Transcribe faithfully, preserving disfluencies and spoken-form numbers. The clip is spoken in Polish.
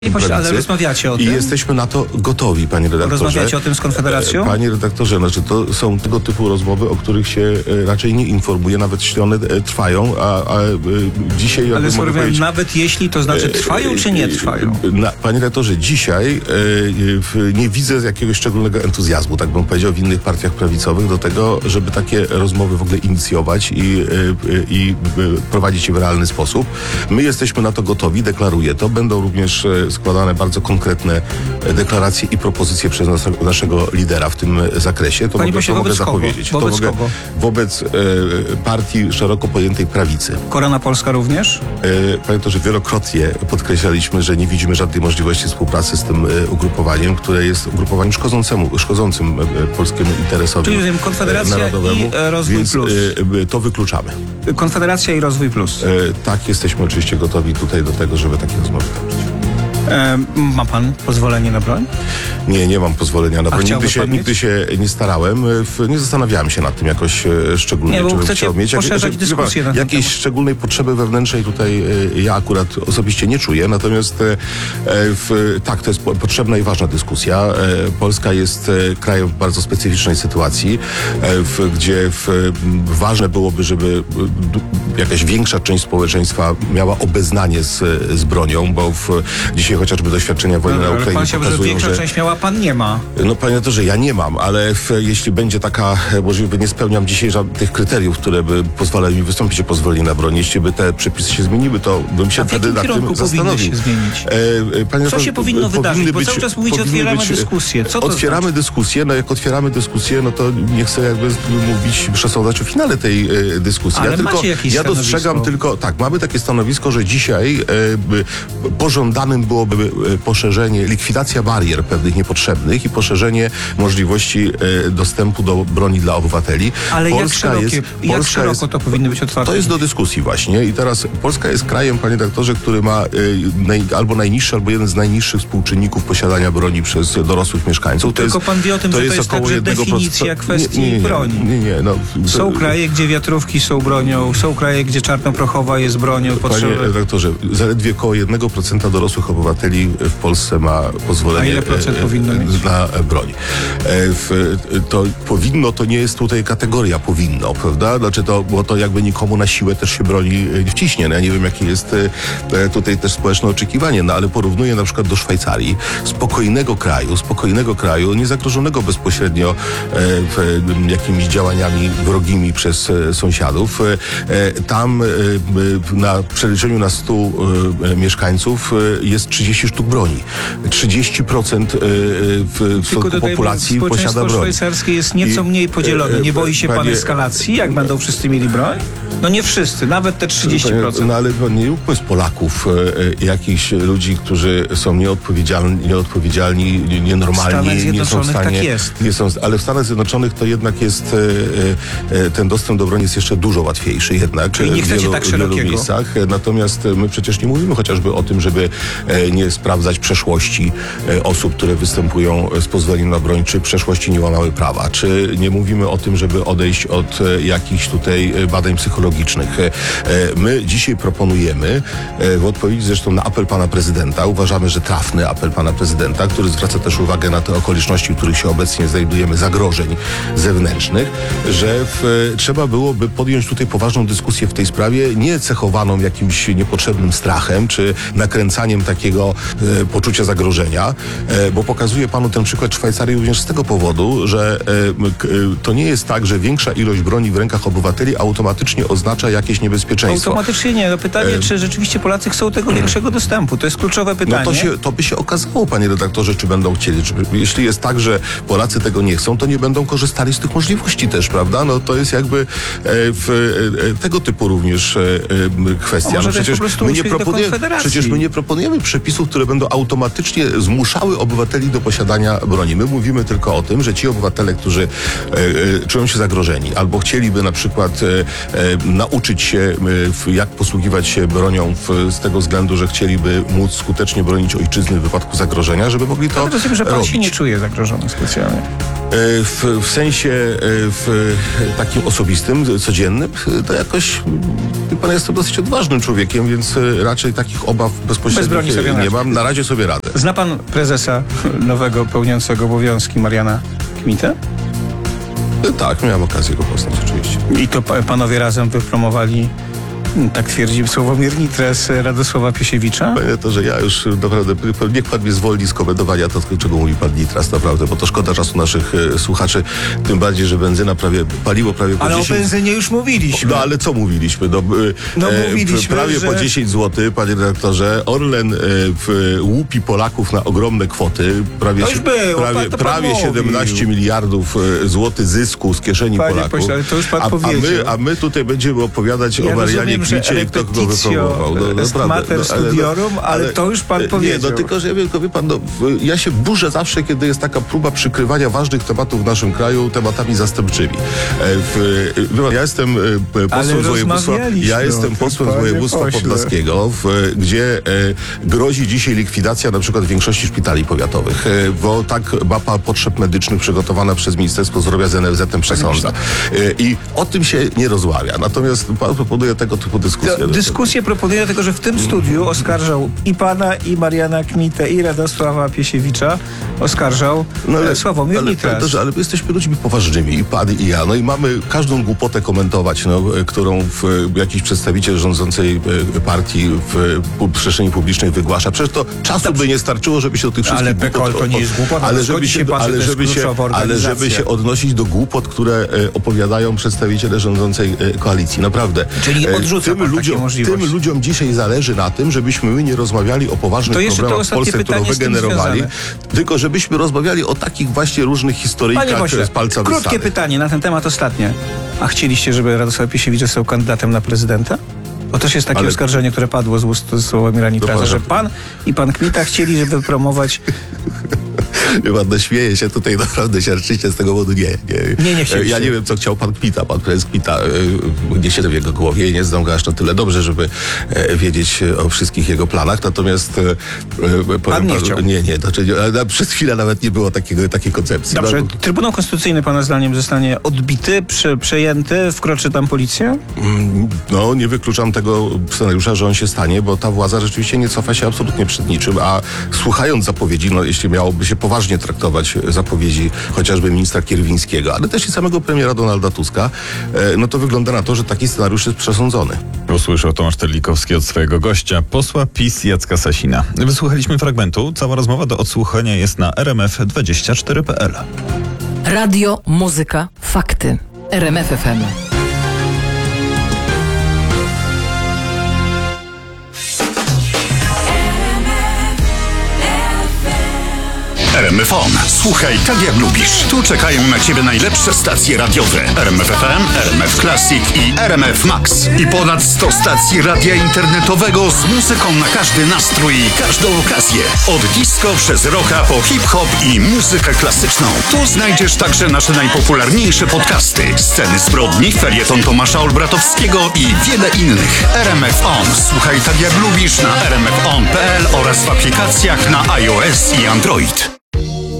Panie pośle, ale rozmawiacie o tym? I jesteśmy na to gotowi, panie redaktorze. Rozmawiacie o tym z Konfederacją? Panie redaktorze, znaczy to są tego typu rozmowy, o których się raczej nie informuje, nawet jeśli one trwają, a, a dzisiaj... Ale skoro mówię, nawet jeśli, to znaczy trwają czy nie trwają? Na, panie redaktorze, dzisiaj e, nie widzę jakiegoś szczególnego entuzjazmu, tak bym powiedział, w innych partiach prawicowych do tego, żeby takie rozmowy w ogóle inicjować i, e, i prowadzić je w realny sposób. My jesteśmy na to gotowi, deklaruję to. Będą również składane bardzo konkretne deklaracje i propozycje przez nas, naszego lidera w tym zakresie. To Panie mogę, pośle, to mogę wobec zapowiedzieć. Kogo? Wobec to mogę, kogo? Wobec e, partii szeroko pojętej prawicy. Korona Polska również? E, panie to, że wielokrotnie podkreślaliśmy, że nie widzimy żadnej możliwości współpracy z tym e, ugrupowaniem, które jest ugrupowaniem szkodzącemu, szkodzącym e, polskiemu interesowi Czyli wiem, Konfederacja narodowemu, i e, Rozwój więc, Plus. E, to wykluczamy. Konfederacja i Rozwój Plus. E, tak, jesteśmy oczywiście gotowi tutaj do tego, żeby takie rozmowy toczyć. E, ma pan pozwolenie na broń? Nie, nie mam pozwolenia na broń. Nigdy się, pan nigdy się nie starałem. W, nie zastanawiałem się nad tym jakoś e, szczególnie, nie, bo czy bym chcecie chciał mieć. poszerzać dyskusję na ten Jakiejś temat. szczególnej potrzeby wewnętrznej tutaj e, ja akurat osobiście nie czuję. Natomiast e, w, tak, to jest po, potrzebna i ważna dyskusja. E, Polska jest e, krajem w bardzo specyficznej sytuacji, e, w, gdzie w, ważne byłoby, żeby e, jakaś większa część społeczeństwa miała obeznanie z, z bronią, bo w, dzisiaj chociażby doświadczenia wojny no, na Ukrainie pan się, pokazują, że większa że... część miała, pan nie ma. No panie to, że ja nie mam, ale w, jeśli będzie taka możliwe, nie spełniam dzisiaj żadnych kryteriów, które by pozwalały mi wystąpić o pozwolenie na broń. Jeśli by te przepisy się zmieniły, to bym się A w wtedy jakim nad tym kierunku powinny zastanowił. się zmienić? E, panie Co to, się powinno wydarzyć? Bo być, cały czas mówicie, otwieramy być, dyskusję. Co to otwieramy znaczy? dyskusję, no jak otwieramy dyskusję, no to nie chcę jakby mówić, przesądzać o finale tej e, dyskusji. Ale ja tylko, macie jakieś ja dostrzegam stanowisko? tylko, tak, mamy takie stanowisko, że dzisiaj e, by, pożądanym byłoby e, poszerzenie, likwidacja barier pewnych niepotrzebnych i poszerzenie możliwości e, dostępu do broni dla obywateli. Ale Polska jak, szerokie, jest, jak Polska szeroko jest, to powinny być otwarte? To jest do dyskusji właśnie i teraz Polska jest krajem, panie doktorze, który ma y, naj, albo najniższy, albo jeden z najniższych współczynników posiadania broni przez dorosłych mieszkańców. To Tylko jest, pan wie o tym, to że jest to jest około także jednego definicja procent... kwestii nie, nie, nie, broni. Nie, nie, no, Są kraje, gdzie wiatrówki są bronią, są kraje, gdzie czarnoprochowa jest bronią. Panie Potrzeby... doktorze, zaledwie około jednego procenta dorosłych obywateli w Polsce ma pozwolenie A ile procent powinno mieć? na broń. E, w, to powinno, to nie jest tutaj kategoria powinno, prawda? Znaczy to, bo to jakby nikomu na siłę też się broni nie wciśnie. No ja nie wiem, jakie jest e, tutaj też społeczne oczekiwanie, no ale porównuję na przykład do Szwajcarii, spokojnego kraju, spokojnego kraju, niezagrożonego bezpośrednio e, w, jakimiś działaniami wrogimi przez e, sąsiadów. E, tam e, na przeliczeniu na stu e, mieszkańców e, jest trzydzieści sztuk broni. trzydzieści procent e, w stosunku populacji posiada broń. Szwajcarskie jest nieco mniej podzielone. Nie boi się pan Panie, eskalacji, jak będą wszyscy mieli broń? No nie wszyscy, nawet te trzydzieści procent. No ale nie róbmy z Polaków e, jakichś ludzi, którzy są nieodpowiedzialni, nieodpowiedzialni nienormalni, nie są w stanie... Tak jest. Nie są, ale w Stanach Zjednoczonych to jednak jest e, e, ten dostęp do broni jest jeszcze dużo łatwiejszy jednak. Czyli nie w chcecie wielu, tak w wielu szerokiego? miejscach. Natomiast my przecież nie mówimy chociażby o tym, żeby e, nie sprawdzać przeszłości e, osób, które występują z pozwoleniem na broń, czy przeszłości nie łamały prawa, czy nie mówimy o tym, żeby odejść od e, jakichś tutaj badań psychologicznych. E, my dzisiaj proponujemy, e, w odpowiedzi zresztą na apel pana prezydenta, uważamy, że trafny apel pana prezydenta, który zwraca też uwagę na te okoliczności, w których się obecnie znajdujemy, zagrożeń zewnętrznych, że w, trzeba byłoby podjąć tutaj poważną dyskusję w tej sprawie, nie cechowaną jakimś niepotrzebnym strachem, czy nakręcaniem takiego e, poczucia zagrożenia, e, bo pokazuje panu ten przykład Szwajcarii również z tego powodu, że e, k, e, to nie jest tak, że większa ilość broni w rękach obywateli automatycznie oznacza jakieś niebezpieczeństwo. Automatycznie nie. No pytanie, E, czy rzeczywiście Polacy chcą tego większego dostępu? To jest kluczowe pytanie. No to, się, to by się okazało, panie redaktorze, czy będą chcieli. Czy, jeśli jest tak, że Polacy tego nie chcą, to nie będą korzystali z tych możliwości też, prawda? No to jest jakby e, w, e, tego typu również e, e, kwestia. może No przecież, to jest po prostu my nie uśmiech do proponujemy, Konfederacji. przecież my nie proponujemy przepisów, które będą automatycznie zmuszały obywateli do posiadania broni. My mówimy tylko o tym, że ci obywatele, którzy e, e, czują się zagrożeni albo chcieliby na przykład e, e, nauczyć się, e, w, jak posługiwać się bronią w, z tego względu, że chcieliby móc skutecznie bronić ojczyzny w wypadku zagrożenia, żeby mogli to Ja rozumiem, że pan robić. się nie czuje zagrożony specjalnie. w, w sensie w takim osobistym, codziennym, to jakoś, wie pan, jestem dosyć odważnym człowiekiem, więc raczej takich obaw Bez bezpośrednich broni sobie nie radzi. mam. Na razie sobie radę. Zna pan prezesa nowego pełniącego obowiązki Mariana Kmitę? Tak, miałem okazję go poznać oczywiście. I to pa- panowie razem wypromowali, tak twierdzi Sławomir Nitras, Radosława Piesiewicza? Panie to, że ja już naprawdę, niech pan mnie zwolni z komentowania to, czego mówi pan Nitras, naprawdę, bo to szkoda czasu naszych e, słuchaczy, tym bardziej, że benzyna prawie, paliło prawie po Ale o dziesięć... benzynie już mówiliśmy. No ale co mówiliśmy? No, e, No, e, mówiliśmy, prawie że- po dziesięć złotych, panie redaktorze. Orlen e, w, łupi Polaków na ogromne kwoty. Prawie, To już sie- było, prawie, pan to pan prawie mówił. siedemnaście miliardów e, złotych zysku z kieszeni Panie Polaków. pośle, ale to już pan a, a, powiedział. my, a my tutaj będziemy opowiadać Ja o Marianie rozumiem, że Kmicie i kto go repetitio wypromował. No, est naprawdę, mater no, ale- studiorum, ale to już pan nie, powiedział. no tylko, że ja wiem, tylko wie pan, no, w- ja się burzę zawsze, kiedy jest taka próba przykrywania ważnych tematów w naszym kraju tematami zastępczymi. E, W, wie pan, ja jestem e, Ale posłem z województwa, rozmawialiśmy ja o jestem tym, posłem z panie województwa pośle. podlaskiego, w, gdzie e, grozi dzisiaj likwidacja na przykład większości szpitali powiatowych, e, bo tak mapa potrzeb medycznych przygotowana przez Ministerstwo Zdrowia z N F Z-em przesądza. E, I o tym się nie rozmawia. Natomiast pan proponuje tego typu dyskusję. To dyskusję proponuję, tylko że w tym studiu oskarżał i pana, i Mariana Kmitę, i Radosława Piesiewicza. Oskarżał no, ale, Sławomir ale, Nitras. ale, ale my jesteśmy ludźmi poważnymi, i pan, i ja. No i mamy każdą głupotę komentować, no, którą w, jakiś przedstawiciel rządzącej e, partii w, w przestrzeni publicznej wygłasza. Przecież to czasu by nie starczyło, żeby się do tych wszystkich Ale Bekol to nie jest głupota, ale no żeby zgodzi się, się pan, że ale to jest żeby się, kluczowa ale żeby organizacja. się odnosić do głupot, które e, opowiadają przedstawiciele rządzącej e, koalicji. Naprawdę. Czyli E, odrzuca tym pan takie ludziom, możliwości. tym ludziom dzisiaj zależy na tym, żebyśmy my nie rozmawiali o poważnych To jeszcze to problemach w ostatnie Polsce, które pytanie z tym wygenerowali, związane. tylko żebyśmy rozmawiali o takich właśnie różnych Panie historyjkach pośle, z palca krótkie wyssanych. pytanie na ten temat ostatnie. A chcieliście, żeby Radosław Piesiewicz został kandydatem na prezydenta? Bo też jest takie Ale- oskarżenie, które padło z ust Sławomira Nitrasa, pana- że pan i pan Kmita chcieli, żeby promować... Wie pan, no śmieje się tutaj naprawdę siarczycie z tego powodu. Nie, nie. Nie, nie chcieliście. Ja nie wiem, co chciał pan Kmita. Pan prezes Kmita, e, nie siedzę w jego głowie i nie znam go aż na tyle dobrze, żeby e, wiedzieć o wszystkich jego planach. Natomiast e, e, powiem nie panu- chciał. Nie, nie. Znaczy, nie, przez chwilę nawet nie było takiego, takiej koncepcji. Dobrze, No, Trybunał Konstytucyjny pana zdaniem zostanie odbity, prze, przejęty, wkroczy tam policja? No, nie wykluczam tego scenariusza, że on się stanie, bo ta władza rzeczywiście nie cofa się absolutnie przed niczym, a słuchając zapowiedzi, no jeśli miałoby się poważnie traktować zapowiedzi chociażby ministra Kierwińskiego, ale też i samego premiera Donalda Tuska, e, no to wygląda na to, że taki scenariusz jest przesądzony. Usłyszał Tomasz Terlikowski od swojego gościa, posła PiS Jacka Sasina. Wysłuchaliśmy fragmentu. Cała rozmowa do odsłuchania jest na r m f dwadzieścia cztery kropka p l. Radio, muzyka, fakty. R M F F M. R M F On. Słuchaj tak jak lubisz. Tu czekają na Ciebie najlepsze stacje radiowe. R M F F M, R M F Classic i R M F Max. I ponad sto stacji radia internetowego z muzyką na każdy nastrój i każdą okazję. Od disco przez rocka po hip-hop i muzykę klasyczną. Tu znajdziesz także nasze najpopularniejsze podcasty. Sceny zbrodni, felieton Tomasza Olbratowskiego i wiele innych. R M F On. Słuchaj tak jak lubisz na r m f on kropka p l oraz w aplikacjach na iOS i Android.